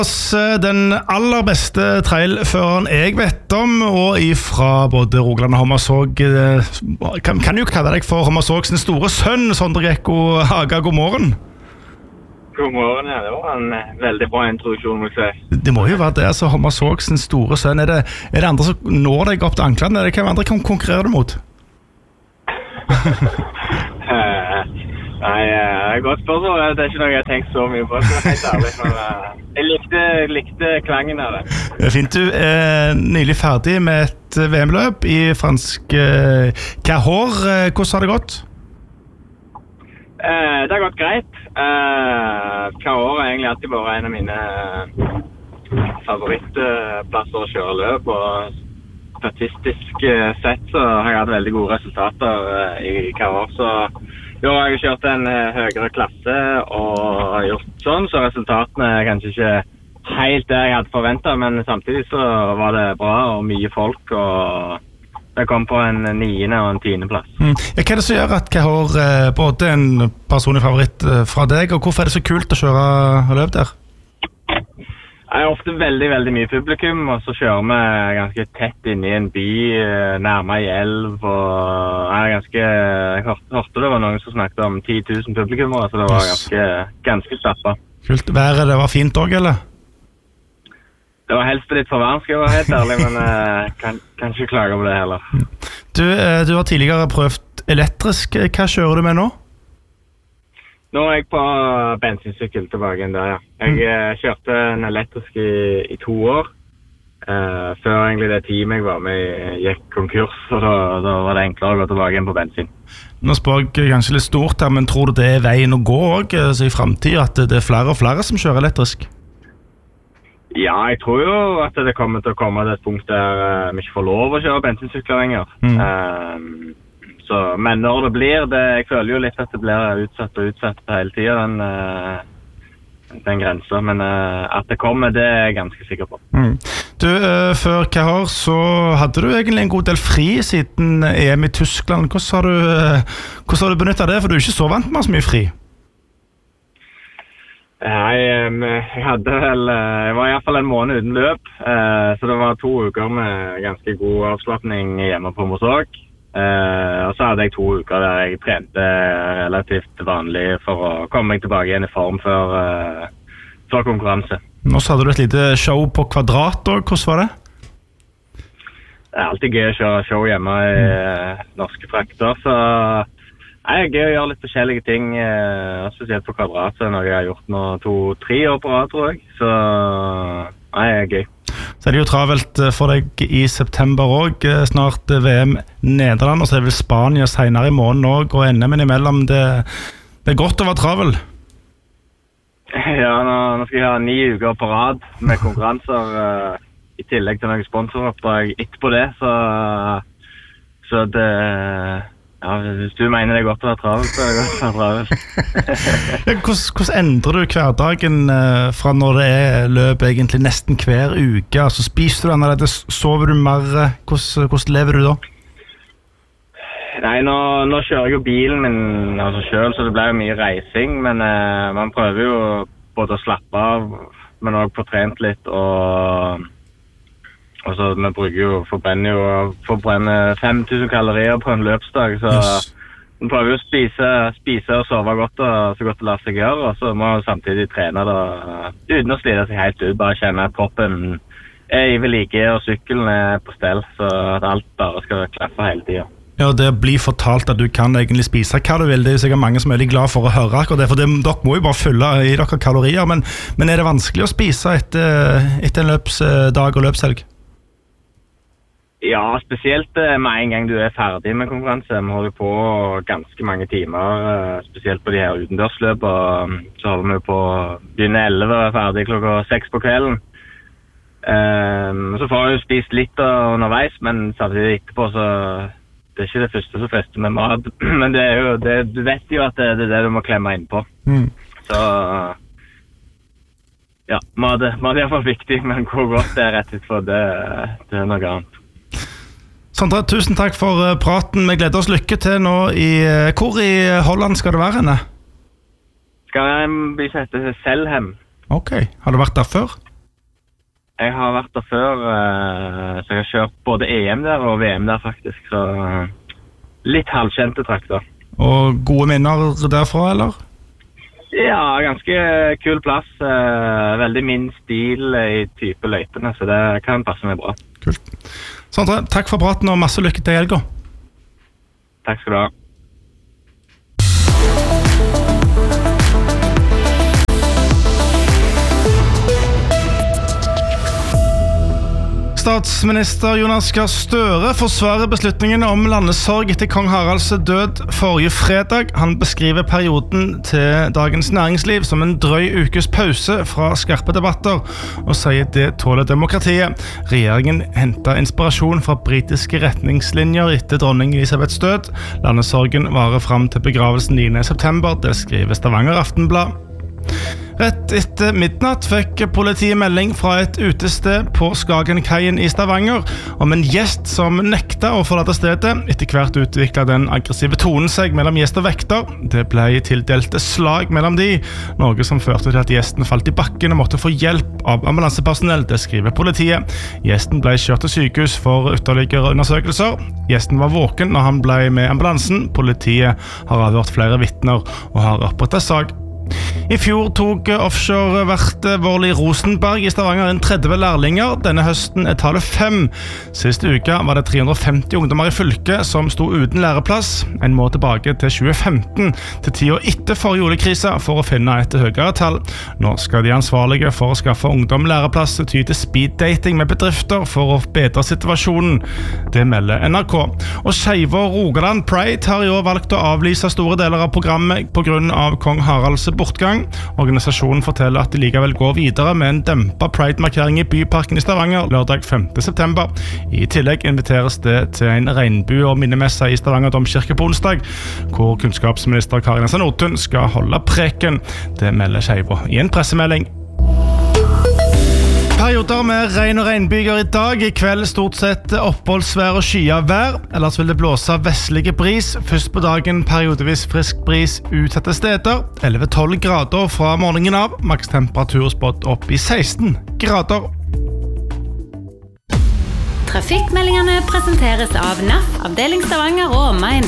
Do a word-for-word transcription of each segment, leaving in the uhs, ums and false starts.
Den aller beste trailføreren jeg vet om, og ifra både Rogaland og Hommersåk, kan, kan jo kalle deg for Hommersåks store sønn, Sondre Gekko Haga. God morgen. God morgen, ja. Det var en veldig bra introduksjon, må jeg si. Det må jo være det, altså Hommersåks store sønn. Er det, er det andre som når deg opp til anklene? Er det hvem andre kan konkurrere du mot? Nei, det er godt spørsmål. Det er ikke noe jeg har tenkt så mye på, så det er helt ærlig. Men jeg likte, likte klangen av det. Det er fint. Du er nylig ferdig med et V M-løp i fransk eh, Cahors. Hvordan har det gått? Eh, det har gått greit. Eh, Cahors har egentlig alltid vært en av mine favorittplasser å kjøre løp, og statistisk sett så har jeg hatt veldig gode resultater i Cahors, så jo, jeg har kjørt en høyere klasse og gjort sånn, så resultatene er kanskje ikke helt det jeg hadde forventet, men samtidig så var det bra og mye folk, og det kom på en niende og en tiende plass. Mm. Ja, hva er det som gjør at Cahors er både en personlig favoritt fra deg, og hvorfor er det så kult å kjøre løp der? Det er ofte veldig, veldig mye publikum, og så kjører vi ganske tett inne i en by, nærmere i elv, og jeg er ganske, jeg hørte, hørte det var noen som snakket om ti tusen publikummere, så det var ganske, ganske stappet. Kult. Været, det var fint også, eller? Det var helst litt for varmt, skal jeg være helt ærlig, men jeg kan, kan ikke klage på det heller. Du, du har tidligere prøvd elektrisk. Hva kjører du med nå? Nå er jeg på bensinsykkel tilbake igjen der, ja. Jeg mm. kjørte en elektrisk i, i to år, eh, før egentlig det teamet jeg var med gikk konkurs, og da, da var det enklere å gå tilbake igjen på bensin. Nå spør jeg kanskje litt stort her, men tror du det er veien å gå også, altså i fremtiden, at det er flere og flere som kjører elektrisk? Ja, jeg tror jo at det kommer til å komme til et punkt der uh, vi ikke får lov å kjøre bensinsykler lenger. Mm. Uh, Så, men når det blir, det, jeg føler jo litt at det blir utsatt og utsatt hele tiden, den, den grensen, men uh, at det kommer, det er jeg ganske sikker på. Mm. Du, uh, før Cahors så hadde du egentlig en god del fri siden E M i Tyskland. Hvordan har du, uh, hvordan har du benyttet det, for du er ikke så vant med så mye fri? Nei, jeg hadde vel, jeg var i hvert fall en måned uten løp, uh, så det var to uker med ganske god avslappning hjemme på Hommersåk. Uh, og så hadde jeg to uker der jeg trente relativt vanlig for å komme meg tilbake igjen i form før, uh, før konkurranse. Nå så hadde du et lite show på Kvadrat, og hvordan var det? Det er alltid gøy å kjøre show hjemme i uh, norske trakter, så det er gøy å gjøre litt forskjellige ting, uh, spesielt på Kvadrat, så er det noe jeg har gjort nå to-tre år på rad, tror jeg, så det er gøy. Så er det jo travelt for deg i september også, snart V M Nederland, og så er det vel Spania senere i måneden også, og N M-en imellom, det, det er godt å være travel. Ja, nå, nå skal jeg ha ni uker på rad med konkurranser, uh, i tillegg til noen sponsoroppdrag etterpå det, så, så det... Ja, hvis du mener det er godt å være travel, så er det godt å være travel. hvordan, hvordan endrer du hverdagen eh, fra når det er løp egentlig nesten hver uke? Altså, spiser du annerledes, sover du mer? Hvordan, hvordan lever du da? Nei, nå, nå kjører jeg jo bilen min altså selv, så det blir jo mye reising, men eh, man prøver jo både å slappe av, men også få trent litt, og... Og så vi bruker jo, forbrenner jo, forbrenner fem tusen kalorier på en løpsdag, så yes. Vi prøver jo å spise, spise og sove godt, og så godt det lar seg gjøre, og så må vi samtidig trene da, uten å slide seg helt ut, bare kjenne at kroppen er i vedlike, og sykkelen er på stell, så at alt bare skal klaffe hele tiden. Ja, det blir fortalt at du kan egentlig spise hva du vil, det er sikkert mange som er veldig glad for å høre akkurat det, for det, dere må jo bare fylle i dere kalorier, men, men er det vanskelig å spise etter, etter en løpsdag og løpshelg? Ja, spesielt med en gang du er ferdig med konkurranse. Vi holder på ganske mange timer, spesielt på de her utendørsløp, og så holder vi på å begynne elleve og er ferdig klokka seks på kvelden. Um, så får jeg jo spist litt underveis, men samtidig etterpå så det er ikke det første som fester med mat. Men det er jo, det, du vet jo at det, det er det du må klemme inn på. Mm. Så ja, mat, mat er i hvert fall viktig, men hvor godt det er rett ut for det, det er noe annet. Sondre, tusen takk for praten. Vi gleder oss lykke til nå i... Hvor i Holland skal det være henne? Skal jeg bli sett til Selhem. Ok, har du vært der før? jeg har vært der før, så jeg har kjørt både E M der og V M der faktisk, så litt halvkjente trakter. Og gode minner derfra, eller? Ja, ganske kul plass, veldig min stil i type løypene, så det kan passe meg bra. Kult. Sondre, takk for praten og masse lykke til i helga. Takk skal du ha. Statsminister Jonas Gahr Støre forsvarer beslutningen om landesorg etter kong Haralds død forrige fredag. Han beskriver perioden til Dagens Næringsliv som en drøy ukes pause fra skarpe debatter, og sier det tåler demokratiet. Regjeringen hentet inspirasjon fra britiske retningslinjer etter dronning Elisabeths død. Landesorgen varer frem til begravelsen niende september, det skriver Stavanger Aftenblad. Rett etter midnatt fikk politiet melding fra et utested på Skagenkaien i Stavanger om en gjest som nekta å forlate stedet. Etter hvert utviklet den aggressive tonen seg mellom gjest og vekter. Det ble tildelt slag mellom de, noe som førte til at gjesten falt i bakken og måtte få hjelp av ambulansepersonell, det skriver politiet. Gjesten ble kjørt til sykehus for ytterligere undersøkelser. Gjesten var våken når han ble med ambulansen. Politiet har avhørt flere vitner og har opprettet sak. I fjor tok offshore-vert Vorli Rosenberg i Stavanger en tredve lærlinger. Denne høsten er tallet fem. Siste uka var det tre hundre og femti ungdommer i fylket som sto uten læreplass. En må tilbake til tjue femten, til tida etter forrige oljekrisa, for å finne et høyere tall. Nå skal de ansvarlige for å skaffe ungdom læreplass ty til speeddating med bedrifter for å bedre situasjonen. Det melder N R K. Og Skeive og Rogaland Pride har i år valgt å avlyse store deler av programmet på grunn av kong Haralds bortgang. Organisasjonen forteller at de likevel går videre med en dempet Pride-markering i Byparken i Stavanger lørdag femte september. I tillegg inviteres det til en regnbue- og minnemesse i Stavanger domkirke på onsdag, hvor kunnskapsminister Kari Nessa Nordtun skal holde preken. Det melder Skeive i en pressemelding. Perioder med regn og regnbyger i dag. I kveld stort sett oppholdsvær og skyet vær. Ellers vil det blåse vestlige bris. Først på dagen periodevis frisk bris utsatte steder. elleve til tolv grader fra morgenen av. Makstemperatur spådd opp i seksten grader. Trafikkmeldingene presenteres av N A F, avdeling Stavanger og omegn.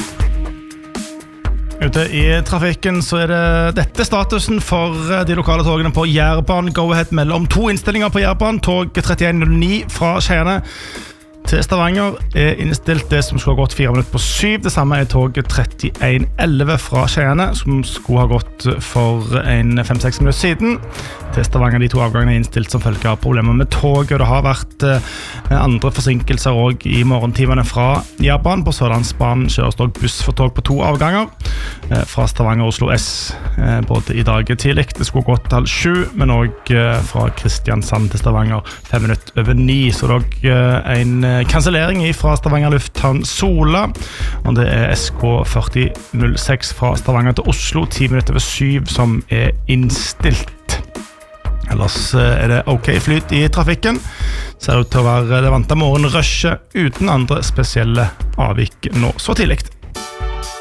Ute i trafikken så er det dette statusen for de lokale togene på Jærbanen. Go-Ahead melder om to innstillinger på Jærbanen. Tog trettien null ni fra Skeiane til Stavanger er innstilt det som skulle ha gått fire minutter på syv. Det samme er toget trettien elleve fra Skeiane, som skulle ha gått for en fem seks minutter siden. Til Stavanger, de to avgangene er innstilt som følge av problemer med toget. Det har vært eh, andre forsinkelser også i morgentimene fra Jærbanen. På Sørlandsbanen kjøres dog buss for tog på to avganger eh, fra Stavanger og Oslo S, eh, både i dag tidlig. Det skulle gått halv sju, men også eh, fra Kristiansand til Stavanger fem minutter over ni. Så dog eh, en kansellering fra Stavanger Lufthavn Sola, og det er S K førti null seks fra Stavanger til Oslo ti minutter over syv som er innstilt. Ellers er det ok flyt i trafikken. Ser ut til å være det vante morgenrushet uten andre spesielle avvik nå så tidlig.